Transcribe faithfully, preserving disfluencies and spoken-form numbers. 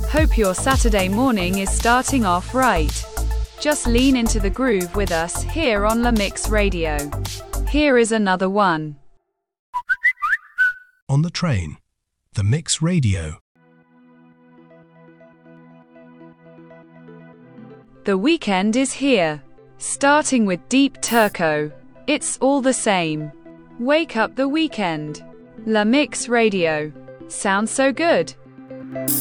Hope your Saturday morning is starting off right. Just lean into the groove with us here on La Mix Radio. Here is another one. On the train. The Mix Radio. The weekend is here. Starting with Deep Turco. It's all the same. Wake up the weekend. La Mix Radio. Sounds so good.